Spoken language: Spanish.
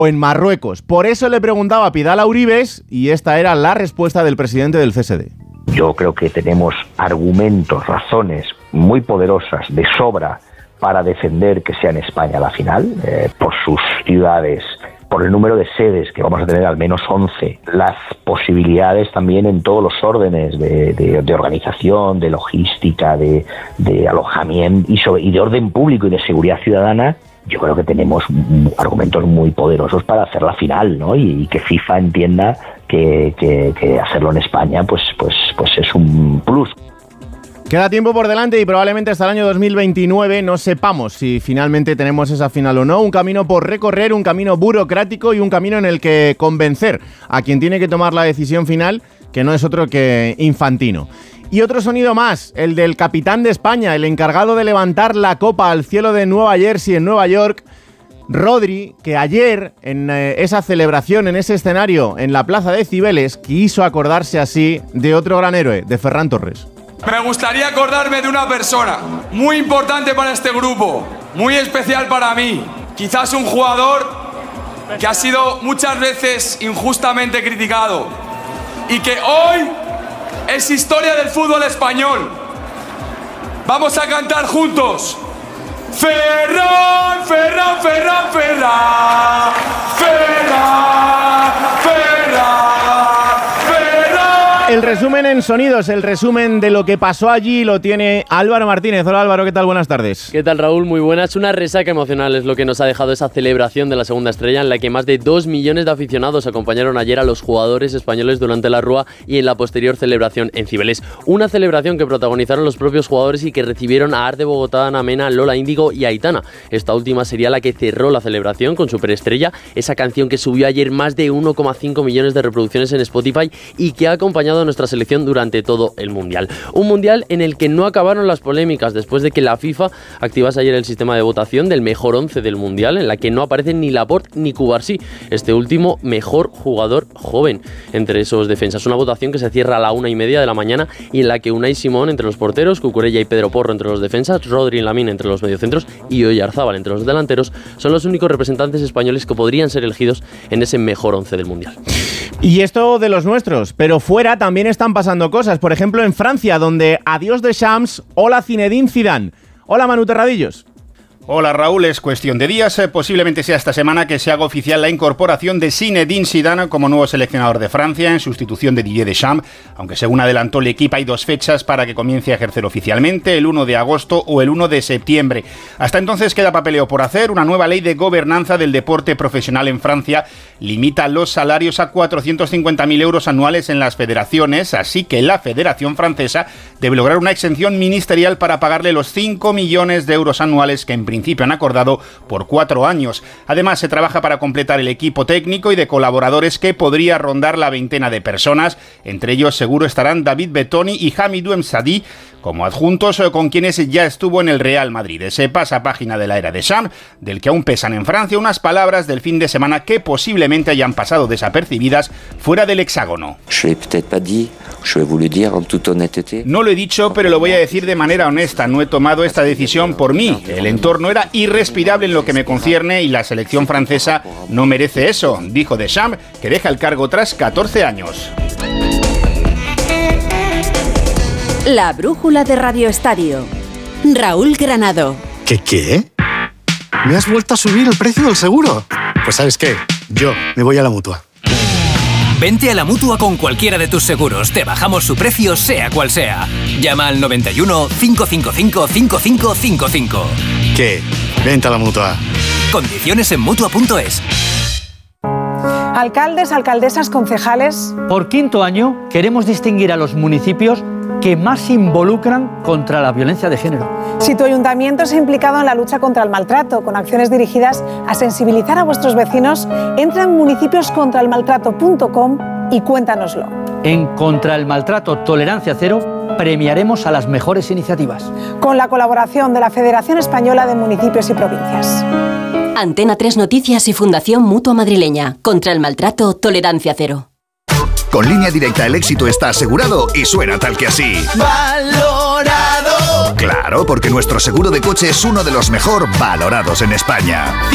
o en Marruecos. Por eso le preguntaba a Pidal a Uribes y esta era la respuesta del presidente del CSD. Yo creo que tenemos argumentos, razones muy poderosas de sobra para defender que sea en España la final, por sus ciudades, por el número de sedes, que vamos a tener al menos 11, las posibilidades también en todos los órdenes de organización, de logística, de alojamiento y de orden público y de seguridad ciudadana. Yo creo que tenemos argumentos muy poderosos para hacer la final, ¿no? Y que FIFA entienda que hacerlo en España pues es un plus. Queda tiempo por delante y probablemente hasta el año 2029 no sepamos si finalmente tenemos esa final o no. Un camino por recorrer, un camino burocrático y un camino en el que convencer a quien tiene que tomar la decisión final, que no es otro que Infantino. Y otro sonido más, el del capitán de España, el encargado de levantar la copa al cielo de Nueva Jersey en Nueva York, Rodri, que ayer en esa celebración, en ese escenario, en la plaza de Cibeles, quiso acordarse así de otro gran héroe, de Ferran Torres. Me gustaría acordarme de una persona muy importante para este grupo, muy especial para mí. Quizás un jugador que ha sido muchas veces injustamente criticado y que hoy es historia del fútbol español. Vamos a cantar juntos. Ferran, Ferran, Ferran, Ferran, Ferran, Ferran. El resumen en sonidos, el resumen de lo que pasó allí lo tiene Álvaro Martínez. Hola Álvaro, ¿qué tal? Buenas tardes. ¿Qué tal, Raúl? Muy buenas. Una resaca emocional es lo que nos ha dejado esa celebración de la segunda estrella en la que más de 2 millones de aficionados acompañaron ayer a los jugadores españoles durante la Rúa y en la posterior celebración en Cibeles. Una celebración que protagonizaron los propios jugadores y que recibieron a Arde Bogotá, Ana Mena, Lola Índigo y Aitana. Esta última sería la que cerró la celebración con Superestrella, esa canción que subió ayer más de 1,5 millones de reproducciones en Spotify y que ha acompañado a nuestra selección durante todo el Mundial. Un Mundial en el que no acabaron las polémicas después de que la FIFA activase ayer el sistema de votación del mejor 11 del Mundial, en la que no aparecen ni Laporte ni Cubarsí, este último mejor jugador joven entre esos defensas. Una votación que se cierra a la 1:30 de la mañana y en la que Unai Simón entre los porteros, Cucurella y Pedro Porro entre los defensas, Rodri Lamine entre los mediocentros y Oyarzábal entre los delanteros son los únicos representantes españoles que podrían ser elegidos en ese mejor 11 del Mundial. Y esto de los nuestros, pero fuera también están pasando cosas. Por ejemplo, en Francia, donde adiós Deschamps, hola Zinedine Zidane. Hola Manu Terradillos. Hola Raúl, es cuestión de días, posiblemente sea esta semana que se haga oficial la incorporación de Zinedine Zidane como nuevo seleccionador de Francia en sustitución de Didier Deschamps, aunque según adelantó el equipo hay 2 fechas para que comience a ejercer oficialmente, el 1 de agosto o el 1 de septiembre. Hasta entonces queda papeleo por hacer. Una nueva ley de gobernanza del deporte profesional en Francia limita los salarios a 450.000 euros anuales en las federaciones, así que la Federación Francesa debe lograr una exención ministerial para pagarle los 5 millones de euros anuales que en principio han acordado por 4 años. Además, se trabaja para completar el equipo técnico y de colaboradores que podría rondar la 20 de personas. Entre ellos seguro estarán David Bettoni y Hamidou Msadi como adjuntos, con quienes ya estuvo en el Real Madrid. Ese pasapágina de la era de Deschamps, del que aún pesan en Francia unas palabras del fin de semana que posiblemente hayan pasado desapercibidas fuera del hexágono. No lo he dicho, pero lo voy a decir de manera honesta. No he tomado esta decisión por mí. El entorno era irrespirable en lo que me concierne y la selección francesa no merece eso, dijo Deschamps, que deja el cargo tras 14 años. La brújula de Radio Estadio. Raúl Granado. ¿Qué? ¿Me has vuelto a subir el precio del seguro? Pues ¿sabes qué? Yo me voy a la Mutua. Vente a la Mutua con cualquiera de tus seguros. Te bajamos su precio, sea cual sea. Llama al 91 555 5555. ¿Qué? Vente a la Mutua. Condiciones en Mutua.es. Alcaldes, alcaldesas, concejales. Por 5º año queremos distinguir a los municipios que más se involucran contra la violencia de género. Si tu ayuntamiento se ha implicado en la lucha contra el maltrato, con acciones dirigidas a sensibilizar a vuestros vecinos, entra en municipioscontraelmaltrato.com y cuéntanoslo. En Contra el Maltrato Tolerancia Cero premiaremos a las mejores iniciativas. Con la colaboración de la Federación Española de Municipios y Provincias. Antena 3 Noticias y Fundación Mutua Madrileña. Contra el Maltrato Tolerancia Cero. Con Línea Directa el éxito está asegurado y suena tal que así. ¡Valorado! Claro, porque nuestro seguro de coche es uno de los mejor valorados en España.